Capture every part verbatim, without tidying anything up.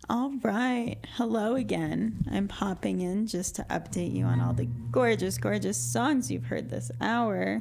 All right. Hello again. I'm popping in just to update you on all the gorgeous, gorgeous songs you've heard this hour.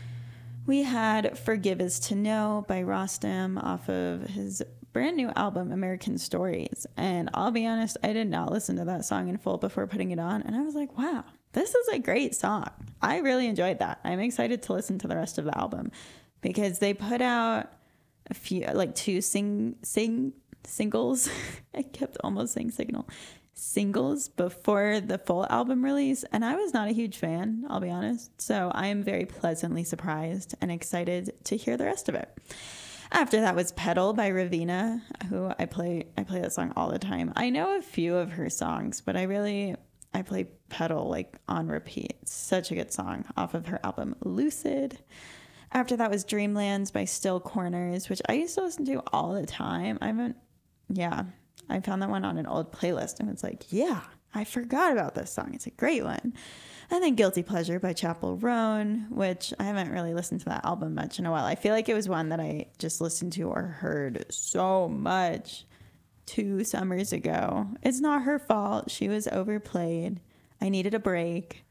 We had Forgive Is to Know by Rostam off of his brand new album, American Stories. And I'll be honest, I did not listen to that song in full before putting it on. And I was like, wow, this is a great song. I really enjoyed that. I'm excited to listen to the rest of the album because they put out a few, like two sing, sing, singles. I kept almost saying signal singles before the full album release, and I was not a huge fan, I'll be honest. So I am very pleasantly surprised and excited to hear the rest of it. After that was Pedal by Raveena, who I play I play that song all the time. I know a few of her songs, but I really I play Pedal like on repeat. It's such a good song off of her album Lucid. After that was Dreamlands by Still Corners, which I used to listen to all the time. I haven't Yeah, I found that one on an old playlist and it's like, yeah, I forgot about this song. It's a great one. And then Guilty Pleasure by Chappell Roan, which I haven't really listened to that album much in a while. I feel like it was one that I just listened to or heard so much two summers ago. It's not her fault. She was overplayed. I needed a break.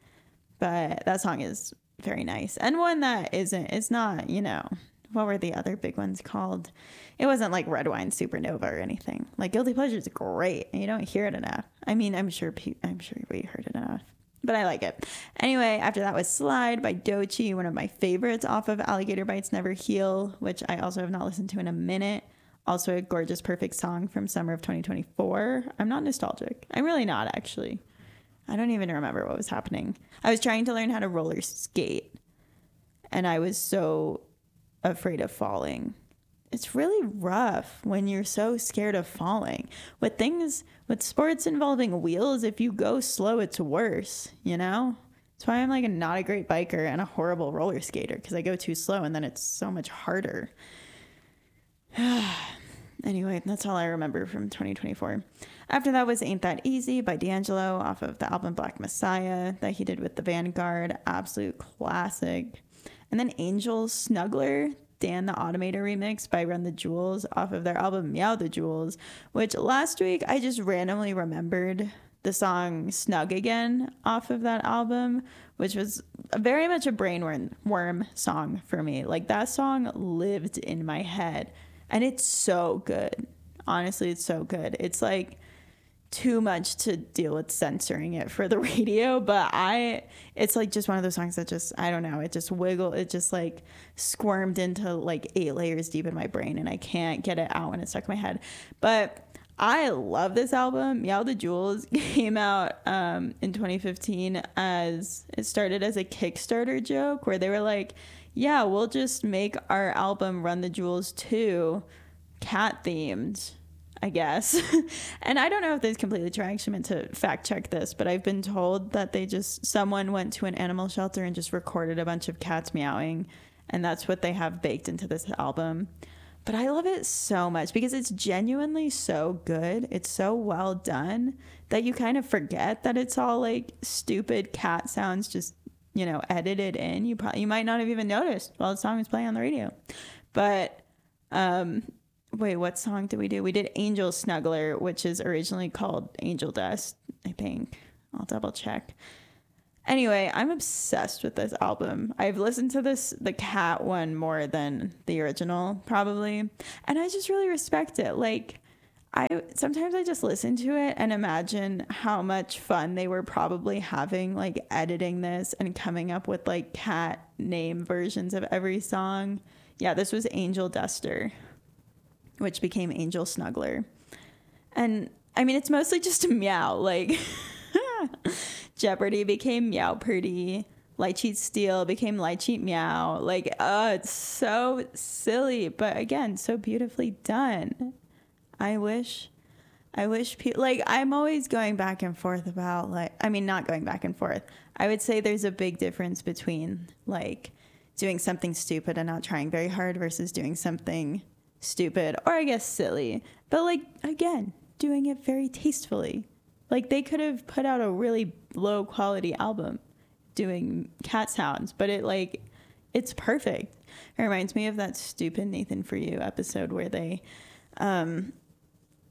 But that song is very nice. And one that isn't, it's not, you know, what were the other big ones called? It wasn't like Red Wine Supernova or anything. Like Guilty Pleasure is great, and you don't hear it enough. I mean, I'm sure pe- I'm sure we heard it enough, but I like it. Anyway, after that was Slide by Doechii, one of my favorites off of Alligator Bites Never Heal, which I also have not listened to in a minute. Also a gorgeous, perfect song from summer of twenty twenty-four. I'm not nostalgic. I'm really not, actually. I don't even remember what was happening. I was trying to learn how to roller skate, and I was so afraid of falling. It's really rough when you're so scared of falling. With things, with sports involving wheels, if you go slow, it's worse, you know? That's why I'm like a, not a great biker and a horrible roller skater, because I go too slow and then it's so much harder. Anyway, that's all I remember from twenty twenty-four. After that was Ain't That Easy by D'Angelo off of the album Black Messiah that he did with the Vanguard. Absolute classic. And then Angel Snuggler, Dan the Automator remix by Run the Jewels off of their album Meow the Jewels, which last week I just randomly remembered the song Snug Again off of that album, which was very much a brainworm song for me. Like that song lived in my head and it's so good. Honestly, it's so good. It's like too much to deal with censoring it for the radio, but I it's like just one of those songs that just, I don't know, it just wiggled, it just like squirmed into like eight layers deep in my brain and I can't get it out when it's stuck in my head. But I love this album. Meow the Jewels came out um in twenty fifteen as it started as a Kickstarter joke where they were like, yeah, we'll just make our album Run the Jewels two cat themed, I guess. And I don't know if this is completely true. I actually meant to fact check this, but I've been told that they just, someone went to an animal shelter and just recorded a bunch of cats meowing, and that's what they have baked into this album. But I love it so much because it's genuinely so good. It's so well done that you kind of forget that it's all like stupid cat sounds just, you know, edited in. You probably, you might not have even noticed while the song was playing on the radio. But, um, wait, what song did we do? We did Angel Snuggler, which is originally called Angel Dust, I think. I'll double check. Anyway, I'm obsessed with this album. I've listened to this, the cat one, more than the original, probably. And I just really respect it. Like, I sometimes I just listen to it and imagine how much fun they were probably having, like, editing this and coming up with, like, cat name versions of every song. Yeah, this was Angel Duster, which became Angel Snuggler. And I mean, it's mostly just a meow. Like Jeopardy became Meow Purdy. Light Cheat Steel became Light Cheat Meow. Like, oh, it's so silly, but again, so beautifully done. I wish, I wish people, like, I'm always going back and forth about, like, I mean, not going back and forth. I would say there's a big difference between, like, doing something stupid and not trying very hard versus doing something stupid or I guess silly, but like again doing it very tastefully. Like they could have put out a really low quality album doing cat sounds, but it like it's perfect. It reminds me of that stupid Nathan For You episode where they um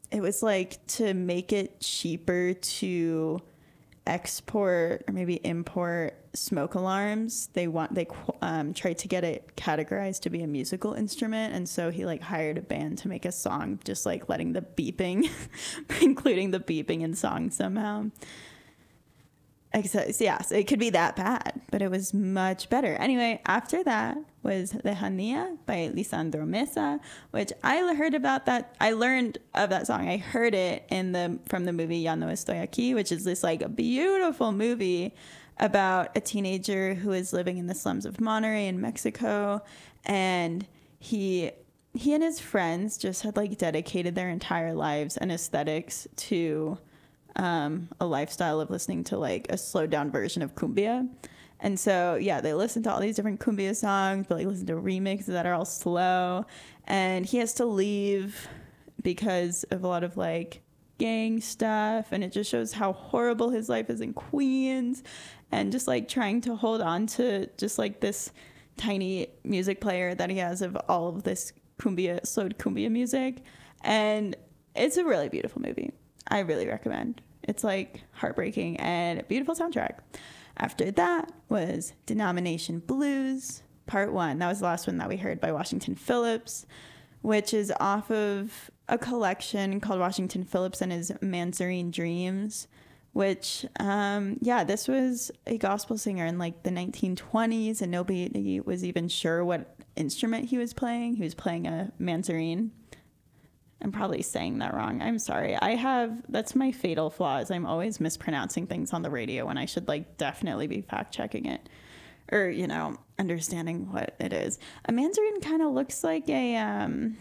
it was like to make it cheaper to export or maybe import smoke alarms. They want they um, tried to get it categorized to be a musical instrument, and so he like hired a band to make a song, just like letting the beeping, including the beeping in song somehow. Except, yes, it could be that bad, but it was much better. Anyway, after that was Lejanía by Lisandro Mesa, which I heard about that. I learned of that song. I heard it in the from the movie Ya No Estoy Aquí, which is this like a beautiful movie about a teenager who is living in the slums of Monterrey in Mexico, and he he and his friends just had like dedicated their entire lives and aesthetics to um, a lifestyle of listening to like a slowed down version of cumbia. And so, yeah, they listen to all these different cumbia songs, but like listen to remixes that are all slow. And he has to leave because of a lot of like gang stuff. And it just shows how horrible his life is in Queens, and just like trying to hold on to just like this tiny music player that he has of all of this cumbia, slowed cumbia music. And it's a really beautiful movie. I really recommend. It's like heartbreaking and a beautiful soundtrack. After that was Denomination Blues, Part One. That was the last one that we heard by Washington Phillips, which is off of a collection called Washington Phillips and His Manzarine Dreams, which, um, yeah, this was a gospel singer in like the nineteen twenties, and nobody was even sure what instrument he was playing. He was playing a manzarine. I'm probably saying that wrong. I'm sorry. I have, that's my fatal flaw, is I'm always mispronouncing things on the radio when I should like definitely be fact checking it, or, you know, understanding what it is. A mandarin kind of looks like a, um,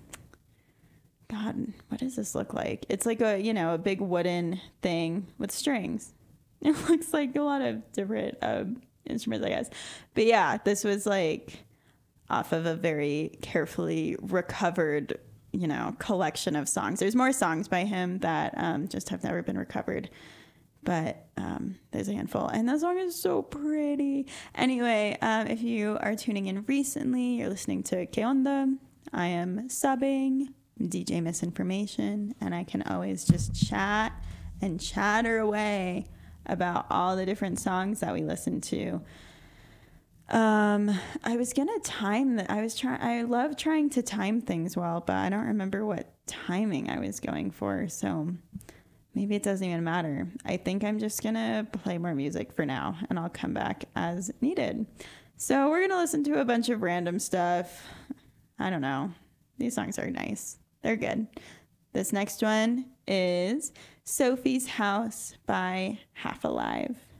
God, what does this look like? It's like a, you know, a big wooden thing with strings. It looks like a lot of different um, instruments, I guess. But yeah, this was like off of a very carefully recovered, you know, collection of songs. There's more songs by him that um, just have never been recovered, but um, there's a handful. And that song is so pretty. Anyway, um, if you are tuning in recently, you're listening to Que Onda. I am subbing D J Misinformation, and I can always just chat and chatter away about all the different songs that we listen to. Um, I was gonna time that. I was trying. I love trying to time things well, but I don't remember what timing I was going for. So maybe it doesn't even matter. I think I'm just gonna play more music for now, and I'll come back as needed. So we're gonna listen to a bunch of random stuff. I don't know. These songs are nice. They're good. This next one is Sophie's House by Half Alive.